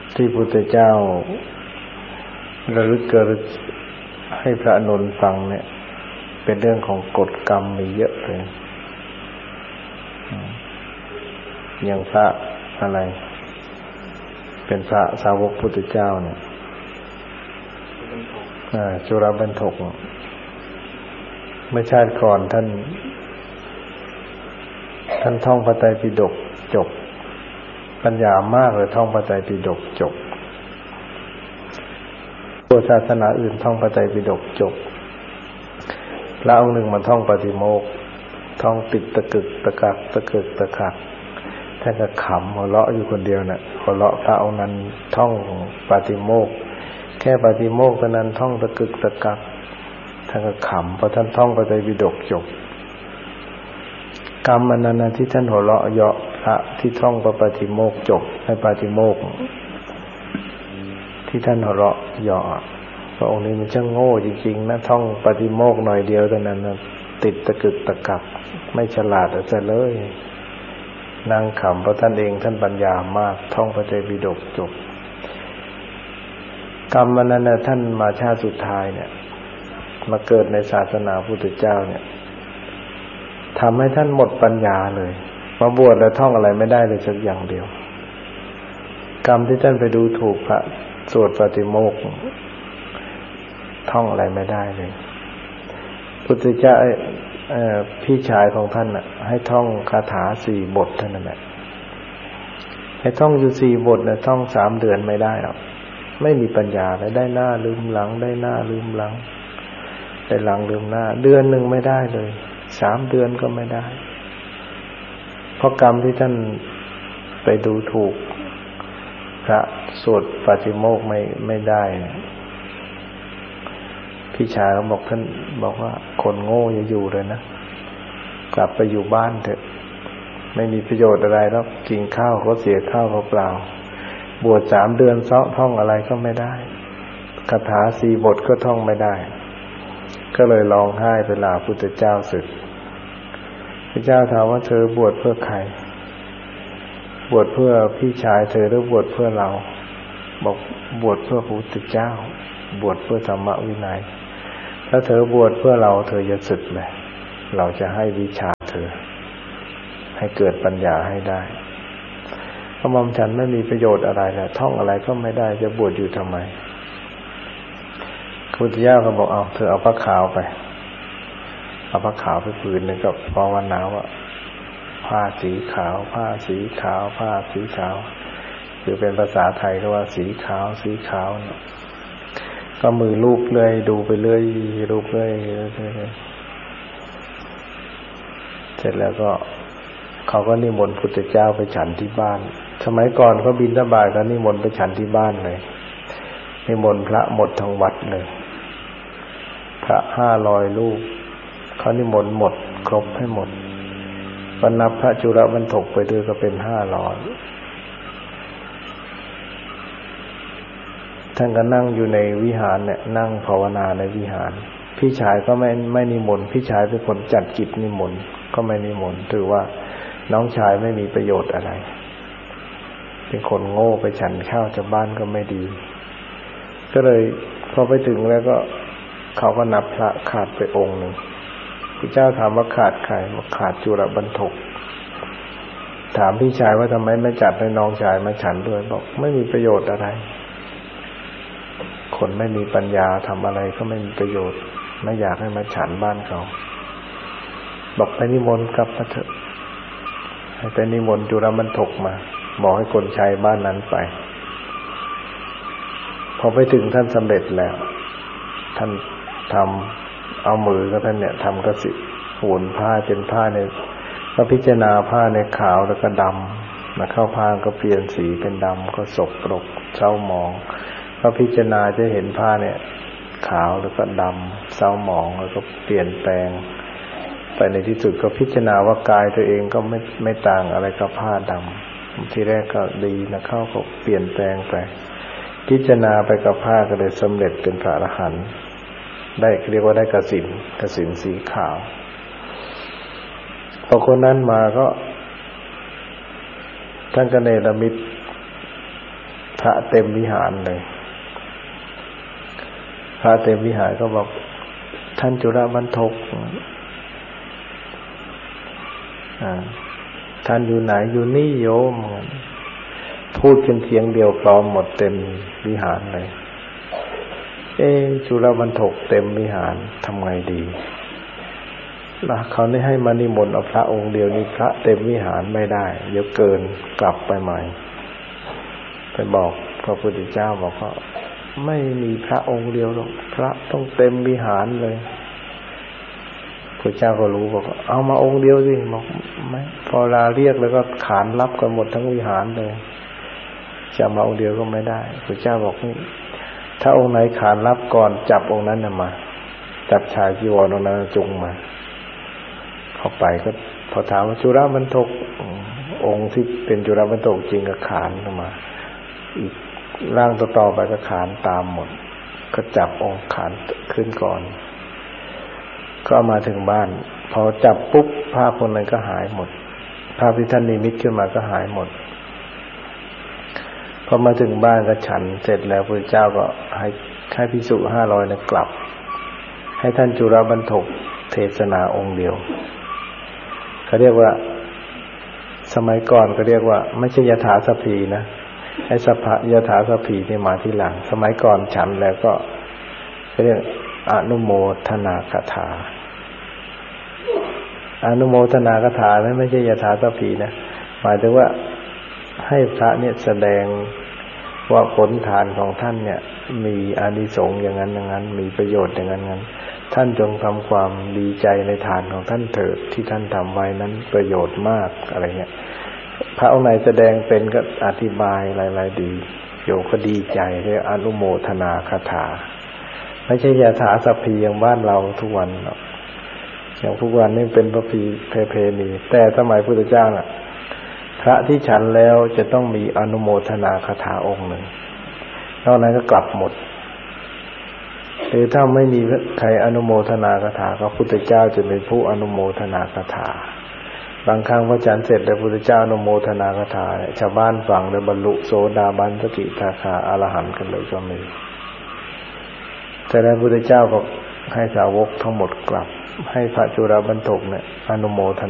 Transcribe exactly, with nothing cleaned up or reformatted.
ที่พุทธเจ้าระลึกเกิดให้พระอานนท์ฟังเนี่ยเป็นเรื่องของกฎกรรมมีเยอะเลยอย่างพระอะไรเป็นพระสาวกพุทธเจ้าเนี่ยจุลบรรทกเมื่อชาติก่อนท่านท่านท่องพระไตรปิฎกจบปัญญามากเลยท่องพระไตรปิฎกจบตัวศาสนาอื่นท่องพระไตรปิฎกจบแล้วองค์หนึ่งมันท่องปาฏิโมกข์ท่องติดตะกึกตะกักตะกึกตะกักท่านก็ขำหัวเราะอยู่คนเดียวน่ะหัวเราะพระองค์นั้นท่องปาฏิโมกข์แค่ปาฏิโมกข์เท่านั้นท่องตะกึกตะกักท่านก็ขำเพราะท่านท่องพระไตรปิฎกจบกรรมอันนั้นที่ท่านหัวเราะเยาะพระที่ท่องพระปาฏิโมกข์จบในปาฏิโมกข์ที่ท่านหัวเราะเยาะพระองค์นี้มันช่างโง่จริงๆนะท่องปาฏิโมกข์หน่อยเดียวเท่านั้นนะติดตะกึกตะกักไม่ฉลาดเอาซะเลยนั่งขำเพราะท่านเองท่านปัญญามากท่องพระไตรปิฎกจบกรรมอันนั้นนะท่านมาชาติสุดท้ายเนี่ยมาเกิดในศาสนาพุทธเจ้าเนี่ยทำให้ท่านหมดปัญญาเลยมาบวชแล้วท่องอะไรไม่ได้เลยสักอย่างเดียวกรรมที่ท่านไปดูถูกพระสวดปาฏิโมกข์ท่องอะไรไม่ได้เลยพุทธเจ้าเอ่อพี่ชายของท่านน่ะให้ท่องคาถาสี่บทเท่านั้นแหละให้ท่องอยู่สี่บทน่ะท่องสามเดือนไม่ได้หรอกไม่มีปัญญาเลยได้หน้าลืมหลังได้หน้าลืมหลังได้หลังลืมหน้าเดือนหนึ่งไม่ได้เลยสามเดือนก็ไม่ได้เพราะกรรมที่ท่านไปดูถูกพระสวดปาฏิโมกข์ไม่ไม่ได้พี่ชายเขาบอกท่านบอกว่าคนโง่อย่าอยู่เลยนะกลับไปอยู่บ้านเถอะไม่มีประโยชน์อะไรแล้วกินข้าวก็เสียข้าวเปล่าบวชสามเดือนเซาะท่องอะไรก็ไม่ได้คาถาสี่บทก็ท่องไม่ได้ก็เลยร้องไห้ไปลาพุทธเจ้าสึกพระเจ้าถามว่าเธอบวชเพื่อใครบวชเพื่อพี่ชายเธอหรือบวชเพื่อเราบอกบวชเพื่อพระพุทธเจ้าบวชเพื่อธรรมวินัยถ้าเธอบวชเพื่อเราเธอจะสึกเลยเราจะให้วิชาเธอให้เกิดปัญญาให้ได้พระมอมฉันไม่มีประโยชน์อะไรแล้วท่องอะไรก็ไม่ได้จะบวชอยู่ทำไมพระพุทธเจ้าก็บอกเอาเธอเอาผ้าขาวไปเอาผ้าขาวไปผืนนึงกับภาวนาว่าผ้าสีขาวผ้าสีขาวผ้าสีขาวคือเป็นภาษาไทยก็ว่าสีขาวสีขาวก็มือลูบเลยดูไปเรื่อยลูบเลยเสร็จแล้วก็เขาก็นิมนต์พุทธเจ้าไปฉันที่บ้านสมัยก่อนเขาบิณฑบาตก็นิมนต์ไปฉันที่บ้านเลยนิมนต์พระหมดทั้งวัดเลยพระห้าร้อยรูปเขานิมนต์หมดครบให้หมดบรรณับพระจุลบรรทกไปด้วยก็เป็นห้าร้อยท่านก็นั่งอยู่ในวิหารเนี่ยนั่งภาวนาในวิหารพี่ชายก็ไม่ไม่นิมนต์พี่ชายเป็นคนจัดกิจนิมนต์ก็ไม่นิมนต์ถือว่าน้องชายไม่มีประโยชน์อะไรเป็นคนโง่ไปฉันข้าวจากบ้านก็ไม่ดีก็เลยพอไปถึงแล้วก็เขาก็นับพระขาดไปองค์หนึ่งพระเจ้าถามว่าขาดใครบอกขาดจุลบรรทกถามพี่ชายว่าทำไมไม่จัดให้น้องชายมาฉันด้วยบอกไม่มีประโยชน์อะไรคนไม่มีปัญญาทำอะไรก็ไม่มีประโยชน์ไม่อยากให้มาฉันบ้านเขาบอกไปนิมนต์กลับมาเถอะให้ไปนิมนต์จุลบรรทกมาบอกให้คนใช้บ้านนั้นไปพอไปถึงท่านสำเร็จแล้วท่านทำเอามือก็ท่านเนี่ยทำกระสิหูนผ้าเป็นผ้าในก็พิจารณาผ้าในขาวแล้วก็ดำมาเข้าผ้าก็เปลี่ยนสีเป็นดำก็สกปรกเศร้าหมองก็พิจารณาจะเห็นผ้าเนี่ยขาวแล้วก็ดำเศร้าหมองแล้วก็เปลี่ยนแปลงไปในที่สุดก็พิจารณาว่ากายตัวเองก็ไม่ไม่ต่างอะไรกับผ้าดำทีแรกก็ดีนะเข้าก็เปลี่ยนแปลงไปพิจารณาไปกับผ้าก็เลยสำเร็จเป็นพระอรหันต์ได้เรียกว่าได้กสิณกสิณสีขาวพอคนนั้นมาก็ท่านก็เนรมิตพระเต็มวิหารเลยพระเต็มวิหารก็บอกท่านจุลบรรทกท่านอยู่ไหนอยู่นี่โยมพูดเป็นเสียงเดียวปลอมหมดเต็มวิหารเลยเอ๊ะจุลบรรทกเต็มวิหารทำไงดีล่ะเขาได้ให้มานิมนต์เอาพระองค์เดียวนี้พระเต็มวิหารไม่ได้เดี๋ยวเกินกลับไปใหม่ไปบอกพระพุทธเจ้าบอกว่าไม่มีพระองค์เดียวหรอกพระต้องเต็มวิหารเลยพระเจ้าก็รู้บอกเอามาองค์เดียวสิบอกไม่พอลาเรียกแล้วก็ขานรับกันหมดทั้งวิหารเลยจะมาองค์เดียวก็ไม่ได้พระเจ้าบอกถ้าองค์ไหนขานรับก่อนจับองค์นั้นน่ะมาจับชายจีวรองค์นั้นจุงมาเข้าไปก็พอถามว่าจุลบรรทกองค์ที่เป็นจุลบรรทกจริงก็ขานเข้ามาอีกร่างต่อๆไปก็ขานตามหมดก็จับองค์ขานขึ้นก่อนก็มาถึงบ้านพอจับปุ๊บภาพคนนั้นก็หายหมดภาพที่ท่านนิมิตขึ้นมาก็หายหมดพอมาถึงบ้านก็ฉันเสร็จแล้วพระเจ้าก็ให้ให้ภิกษุห้าร้อยนั้นกลับให้ท่านจุลบรรทกเทศนาองค์เดียวเขาเรียกว่าสมัยก่อนก็เรียกว่าไม่ใช่ยถาสพีนะไอ้สัพพยถาสพีนี่มาที่หลังสมัยก่อนฉันแล้วก็เขาเรียกอนุโมทนาคถาอนุโมทนาคถานั้นไม่ใช่ยถาสพีนะหมายถึงว่าให้พระเนี่ยแสดงว่าผลทานของท่านเนี่ยมีอานิสงส์อย่างนั้นอย่างนั้นมีประโยชน์อย่างนั้นอย่างนั้นท่านจงทำความดีใจในทานของท่านเถิดที่ท่านทำไว้นั้นประโยชน์มากอะไรเงี้ยพระองค์ไหนแสดงเป็นก็อธิบายหลายๆดีโยมก็ดีใจเรียกอนุโมทนาคถาไม่ใช่ยถาสัพพีอย่างบ้านเราทุกวันหรอกอย่างทุกวันนี่เป็นประเพณีแต่สมัยพุทธเจ้าน่ะพระที่ฉันแล้วจะต้องมีอนุโมทนาคถาองค์หนึ่งนอกนั้นก็กลับหมดหรือถ้าไม่มีใครอนุโมทนาคถาก็พุทธเจ้าจะเป็นผู้อนุโมทนาคถาบางครั้งพระฉันเสร็จแล้วพุทธเจ้าอนุโมทนาคถาเนี่ยชาวบ้านฟังแล้วบรรลุโสดาบันสกิทาคาอรหันต์กันเลยก็มีแต่แล้วพุทธเจ้าก็ให้สาวกทั้งหมดกลับให้พระจุลบรรทกเนี่ยอนุโมทนา